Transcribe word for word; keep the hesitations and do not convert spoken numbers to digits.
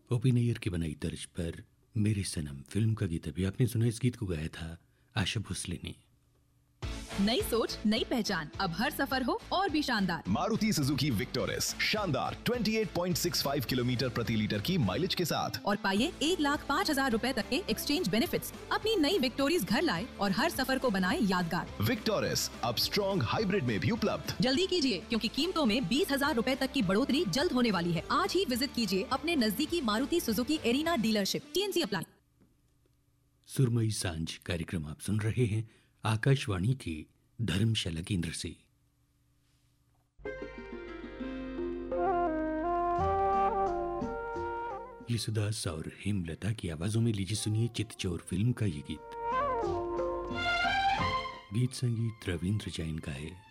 OP Nayyar की बनाई तर्ज पर मेरे सनम फिल्म का गीत अभी आपने सुना। इस गीत को गाया था आशा भोसले ने। नई सोच नई पहचान, अब हर सफर हो और भी शानदार। मारुति सुजुकी विक्टोरिस शानदार अट्ठाईस पॉइंट छह पाँच किलोमीटर प्रति लीटर की माइलेज के साथ और पाइए एक लाख पाँच हजार रूपए तक के एक्सचेंज बेनिफिट्स। अपनी नई विक्टोरिस घर लाए और हर सफर को बनाए यादगार। विक्टोरिस अब स्ट्रॉन्ग हाइब्रिड में भी उपलब्ध। जल्दी कीजिए क्योंकि कीमतों में बीस हजार रूपए तक की बढ़ोतरी जल्द होने वाली है। आज ही विजिट कीजिए अपने नजदीकी Maruti Suzuki arena dealership. TNC apply. सुरमई सांझ कार्यक्रम आप सुन रहे हैं आकाशवाणी की धर्मशाला केंद्र से। यशुदास और हेमलता की आवाजों में लीजिए सुनिए चितचोर फिल्म का ये गीत। गीत संगीत रविंद्र जैन का है।